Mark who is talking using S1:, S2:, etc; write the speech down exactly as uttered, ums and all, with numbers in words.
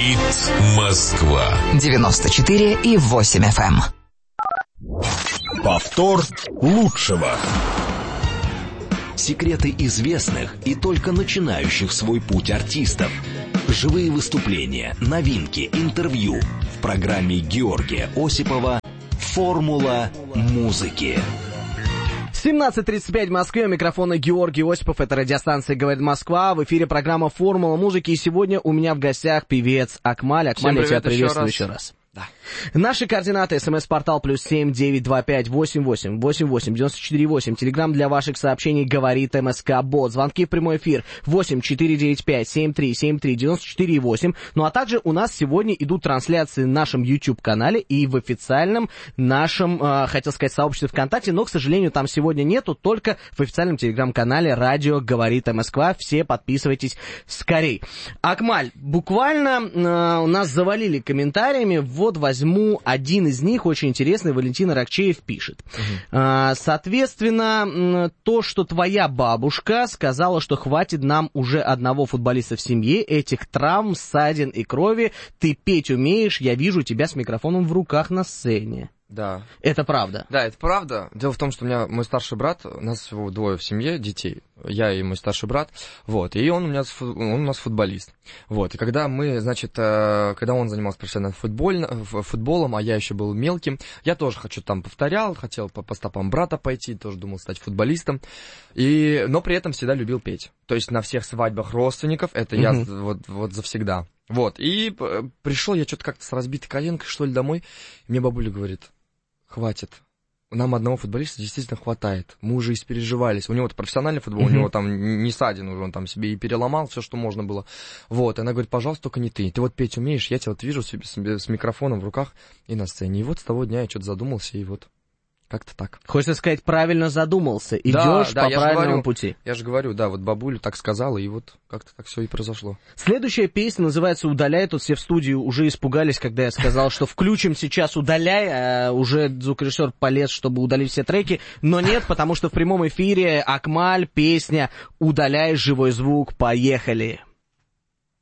S1: Говорит Москва.
S2: девяносто четыре и восемь эф эм.
S3: Повтор лучшего.
S4: Секреты известных и только начинающих свой путь артистов. Живые выступления, новинки, интервью в программе Георгия Осипова «Формула музыки».
S5: семнадцать тридцать пять в Москве, у микрофона Георгий Осипов, это радиостанция «Говорит Москва», в эфире программа «Формула музыки», и сегодня у меня в гостях певец Акмаль. Акмаль, я тебя приветствую еще раз. Еще раз. Да. Наши координаты: смс-портал плюс семь девять два пять восемь восемь восемь восемь девяносто четыре восемь. Телеграм для ваших сообщений говорит МСК-бот. Звонки в прямой эфир восемь четыре девять пять семь три семь три девяносто четыре восемь. Ну а также у нас сегодня идут трансляции на нашем YouTube-канале и в официальном нашем, э, хотел сказать, сообществе ВКонтакте, но, к сожалению, там сегодня нету, только в официальном телеграм-канале «Радио говорит Москва». Все подписывайтесь скорей. Акмаль, буквально э, нас завалили комментариями. Вот возьму один из них, очень интересный, Валентин Аракчеев пишет. Uh-huh. Соответственно, то, что твоя бабушка сказала, что хватит нам уже одного футболиста в семье, этих травм, ссадин и крови, ты петь умеешь, я вижу тебя с микрофоном в руках на сцене.
S6: Да.
S5: Это правда?
S6: Да, это правда. Дело в том, что у меня мой старший брат, у нас всего двое в семье, детей, я и мой старший брат, вот, и он у меня, он у нас футболист, вот, и когда мы, значит, когда он занимался профессиональным футболем, футболом, а я еще был мелким, я тоже хочу там повторял, хотел по, по стопам брата пойти, тоже думал стать футболистом, и, но при этом всегда любил петь, то есть на всех свадьбах родственников, это я mm-hmm. вот, вот завсегда, вот, и пришел я что-то как-то с разбитой коленкой, что ли, домой, и мне бабуля говорит: хватит. Нам одного футболиста действительно хватает. Мы уже испереживались. У него-то профессиональный футбол, mm-hmm. у него там не ссадин уже, он там себе и переломал все, что можно было. Вот, и она говорит: пожалуйста, только не ты. Ты вот петь умеешь, я тебя вот вижу с, с, с микрофоном в руках и на сцене. И вот с того дня я что-то задумался, и вот как-то так.
S5: Хочется сказать, правильно задумался. Идешь да, да, по правильному
S6: говорю,
S5: пути.
S6: Я же говорю, да, вот бабуля так сказала, и вот как-то так все и произошло.
S5: Следующая песня называется «Удаляй». Тут все в студии уже испугались, когда я сказал, что включим сейчас «Удаляй», а уже звукорежиссер полез, чтобы удалить все треки. Но нет, потому что в прямом эфире Акмаль, песня «Удаляй», живой звук. Поехали.